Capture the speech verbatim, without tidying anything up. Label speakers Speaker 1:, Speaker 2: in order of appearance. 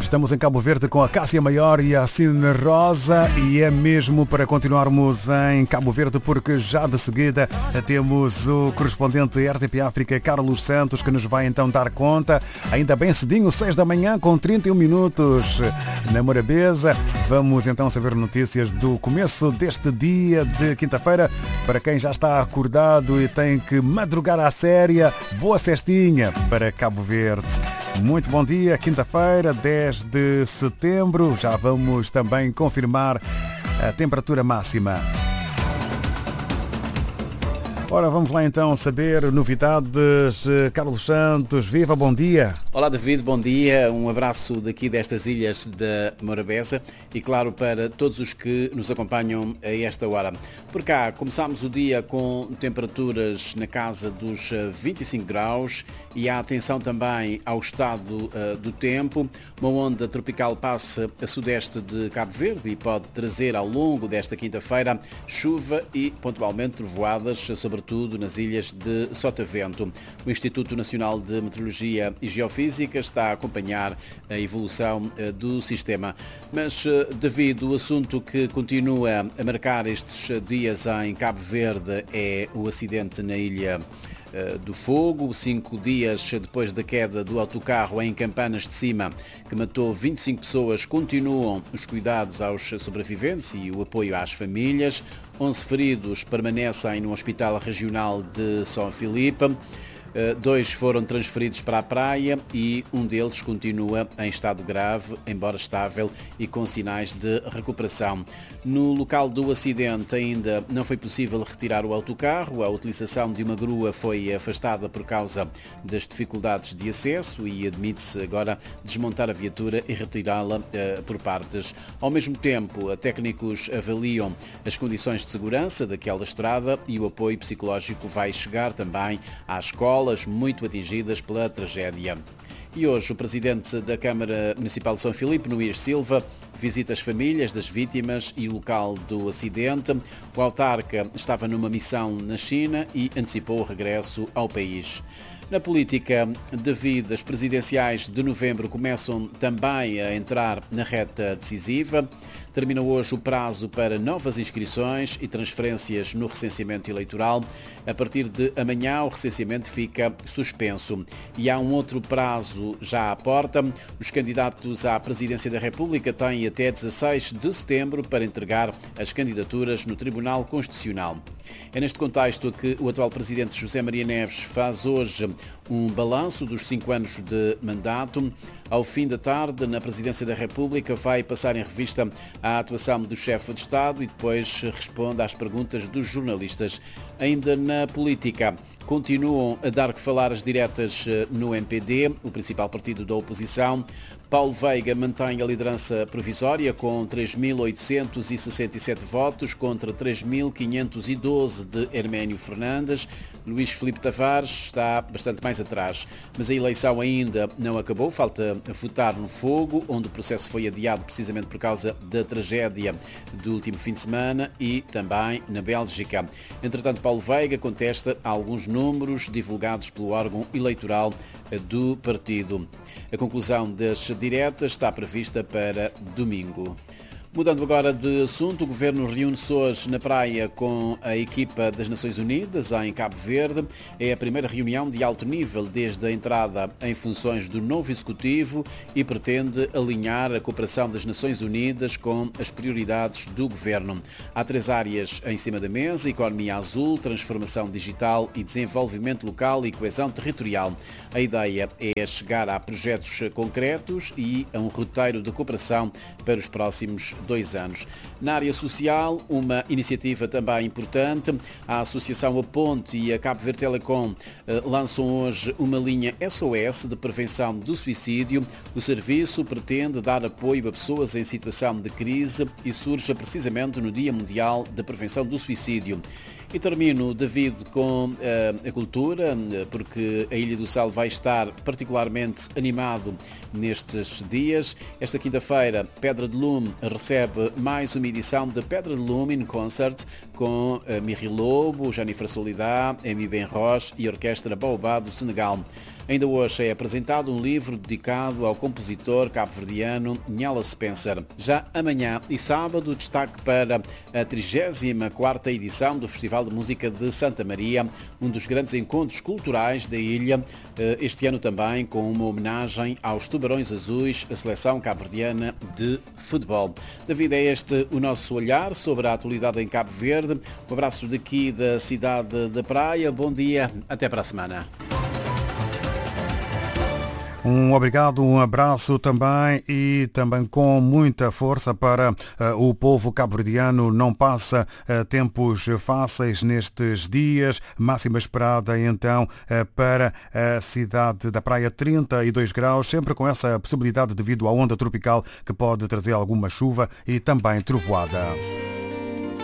Speaker 1: Estamos em Cabo Verde com a Cássia Maior e a Cine Rosa e é mesmo para continuarmos em Cabo Verde porque já de seguida temos o correspondente R T P África, Carlos Santos, que nos vai então dar conta, ainda bem cedinho, seis da manhã com trinta e um minutos na Morabeza. Vamos então saber notícias do começo deste dia de quinta-feira. Para quem já está acordado e tem que madrugar à séria, boa cestinha para Cabo Verde. Muito bom dia, quinta-feira, dez de setembro. Já vamos também confirmar a temperatura máxima. Ora, vamos lá então saber novidades. Carlos Santos, viva, bom dia.
Speaker 2: Olá David, bom dia. Um abraço daqui destas ilhas da Morabeza e claro para todos os que nos acompanham a esta hora. Por cá, começámos o dia com temperaturas na casa dos vinte e cinco graus e há atenção também ao estado uh, do tempo. Uma onda tropical passa a sudeste de Cabo Verde e pode trazer ao longo desta quinta-feira chuva e pontualmente trovoadas, sobretudo nas ilhas de Sotavento. O Instituto Nacional de Meteorologia e Geofísica está a acompanhar a evolução uh, do sistema. Mas, uh, devido ao assunto que continua a marcar estes dias em Cabo Verde é o acidente na ilha do Fogo, cinco dias depois da queda do autocarro em Campanas de Cima, que matou vinte e cinco pessoas, continuam os cuidados aos sobreviventes e o apoio às famílias. onze feridos permanecem no Hospital Regional de São Filipe. Dois foram transferidos para a praia e um deles continua em estado grave, embora estável e com sinais de recuperação. No local do acidente ainda não foi possível retirar o autocarro. A utilização de uma grua foi afastada por causa das dificuldades de acesso e admite-se agora desmontar a viatura e retirá-la uh, por partes. Ao mesmo tempo, técnicos avaliam as condições de segurança daquela estrada e o apoio psicológico vai chegar também à escola, muito atingidas pela tragédia. E hoje o presidente da Câmara Municipal de São Filipe, Nuís Silva, visita as famílias das vítimas e o local do acidente. O autarca estava numa missão na China e antecipou o regresso ao país. Na política, devido às presidenciais de novembro, começam também a entrar na reta decisiva. Termina hoje o prazo para novas inscrições e transferências no recenseamento eleitoral. A partir de amanhã, o recenseamento fica suspenso. E há um outro prazo já à porta. Os candidatos à presidência da República têm até dezasseis de setembro para entregar as candidaturas no Tribunal Constitucional. É neste contexto que o atual presidente José Maria Neves faz hoje um balanço dos cinco anos de mandato. Ao fim da tarde, na Presidência da República, vai passar em revista a atuação do chefe de Estado e depois responde às perguntas dos jornalistas. Ainda na política, continuam a dar que falar as diretas no M P D, o principal partido da oposição. Paulo Veiga mantém a liderança provisória com três mil oitocentos e sessenta e sete votos contra três mil quinhentos e doze de Herménio Fernandes. Luís Filipe Tavares está bastante mais atrás, mas a eleição ainda não acabou. Falta votar no Fogo, onde o processo foi adiado precisamente por causa da tragédia do último fim de semana, e também na Bélgica. Entretanto, Paulo Veiga contesta alguns números divulgados pelo órgão eleitoral do partido. A conclusão das diretas está prevista para domingo. Mudando agora de assunto, o Governo reúne-se hoje na praia com a equipa das Nações Unidas em Cabo Verde. É a primeira reunião de alto nível desde a entrada em funções do novo Executivo e pretende alinhar a cooperação das Nações Unidas com as prioridades do Governo. Há três áreas em cima da mesa: economia azul, transformação digital e desenvolvimento local e coesão territorial. A ideia é chegar a projetos concretos e a um roteiro de cooperação para os próximos dois anos. Na área social, uma iniciativa também importante. A Associação A Ponte e a Cabo Verde Telecom eh, lançam hoje uma linha S O S de prevenção do suicídio. O serviço pretende dar apoio a pessoas em situação de crise e surge precisamente no Dia Mundial da Prevenção do Suicídio. E termino, David, com uh, a cultura, porque a Ilha do Sal vai estar particularmente animado nestes dias. Esta quinta-feira, Pedra de Lume recebe mais uma edição de Pedra de Lume in Concert com uh, Miri Lobo, Jennifer Solidá, Amy Benroche e a Orquestra Baobá do Senegal. Ainda hoje é apresentado um livro dedicado ao compositor cabo-verdiano Nyala Spencer. Já amanhã e sábado, destaque para a trigésima quarta edição do Festival de Música de Santa Maria, um dos grandes encontros culturais da ilha, este ano também com uma homenagem aos Tubarões Azuis, a seleção cabo-verdiana de futebol. David, é este o nosso olhar sobre a atualidade em Cabo Verde. Um abraço daqui da cidade da Praia. Bom dia, até para a semana.
Speaker 1: Um obrigado, um abraço também e também com muita força para uh, o povo cabo-verdiano. Não passa uh, tempos fáceis nestes dias. Máxima esperada então uh, para a cidade da Praia, trinta e dois graus, sempre com essa possibilidade devido à onda tropical que pode trazer alguma chuva e também trovoada.